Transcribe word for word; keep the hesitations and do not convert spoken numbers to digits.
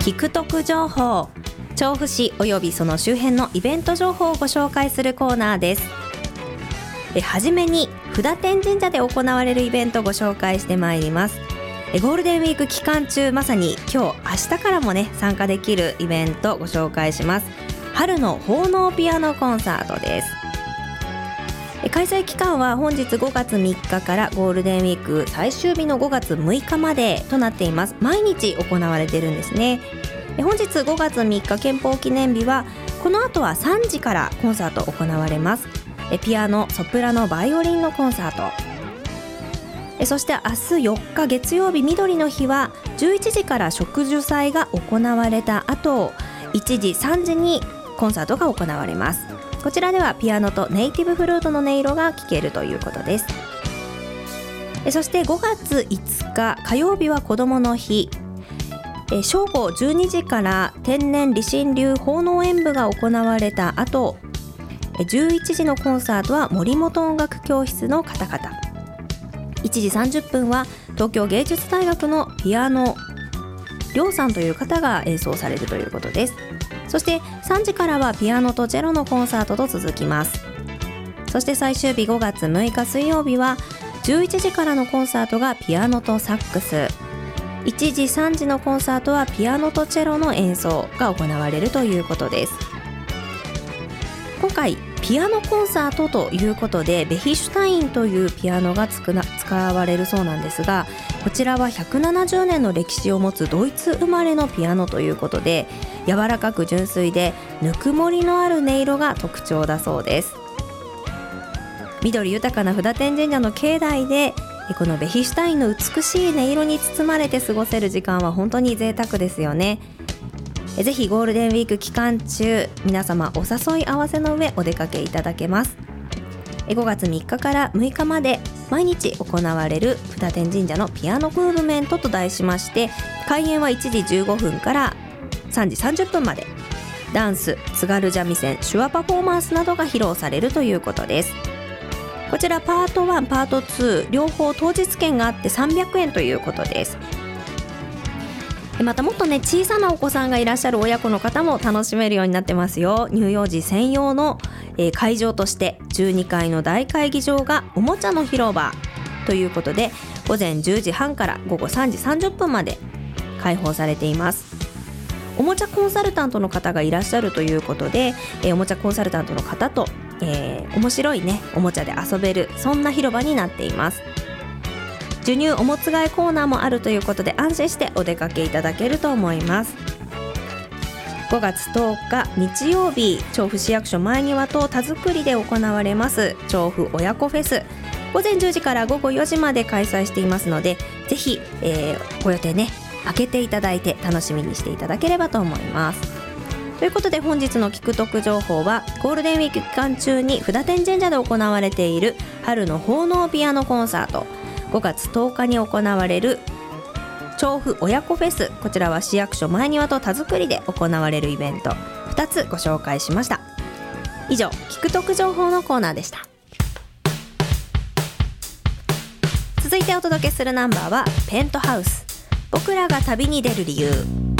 聞く得情報、調布市およびその周辺のイベント情報をご紹介するコーナーです。えはじめに札天神社で行われるイベントをご紹介してまいります。えゴールデンウィーク期間中、まさに今日明日からもね参加できるイベントをご紹介します。春の奉納ピアノコンサートです。開催期間は本日ごがつみっかからゴールデンウィーク最終日のごがつむいかまでとなっています。毎日行われているんですね。本日ごがつみっか憲法記念日はこの後はさんじからコンサート行われます。ピアノ、ソプラノ、バイオリンのコンサート。そして明日よっか月曜日緑の日はじゅういちじから植樹祭が行われた後、いちじさんじにコンサートが行われます。こちらではピアノとネイティブフルートの音色が聴けるということです。そしてごがついつか火曜日は子どもの日。正午じゅうにじから天然理心流奉納演舞が行われた後、じゅういちじのコンサートは森本音楽教室の方々、いちじさんじゅっぷんは東京芸術大学のピアノりょうさんという方が演奏されるということです。そしてさんじからはピアノとチェロのコンサートと続きます。そして最終日ごがつむいか水曜日はじゅういちじからのコンサートがピアノとサックス、いちじさんじのコンサートはピアノとチェロの演奏が行われるということです。今回ピアノコンサートということでベヒシュタインというピアノがつくな使われるそうなんですが、こちらはひゃくななじゅうねんの歴史を持つドイツ生まれのピアノということで、柔らかく純粋でぬくもりのある音色が特徴だそうです。緑豊かな札天神社の境内でこのベヒシュタインの美しい音色に包まれて過ごせる時間は本当に贅沢ですよね。ぜひゴールデンウィーク期間中、皆様お誘い合わせの上お出かけいただけます。ごがつみっかからむいかまで毎日行われる札天神社のピアノムーブメントと題しまして、開演はいちじじゅうごふんからさんじさんじゅっぷんまでダンス、津軽三味線、手話パフォーマンスなどが披露されるということです。こちらパートワン、パートツー両方当日券があってさんびゃくえんということです。またもっとね小さなお子さんがいらっしゃる親子の方も楽しめるようになってますよ。乳幼児専用の、えー、会場としてじゅうにかいの大会議場がおもちゃの広場ということで、午前じゅうじはんから午後さんじさんじゅっぷんまで開放されています。おもちゃコンサルタントの方がいらっしゃるということで、えー、おもちゃコンサルタントの方と、えー、面白いねおもちゃで遊べる、そんな広場になっています。授乳おむつ替えコーナーもあるということで、安心してお出かけいただけると思います。ごがつとおか日曜日、調布市役所前庭と田作りで行われます調布親子フェス、午前じゅうじから午後よじまで開催していますので、ぜひ、えー、ご予定ね開けていただいて楽しみにしていただければと思います。ということで本日の聞く得情報は、ゴールデンウィーク期間中に札天神社で行われている春の奉納ピアノコンサート、ごがつとおかに行われる調布親子フェス、こちらは市役所前庭と田作りで行われるイベントふたつご紹介しました。以上、聞く得情報のコーナーでした。続いてお届けするナンバーはペントハウス、僕らが旅に出る理由。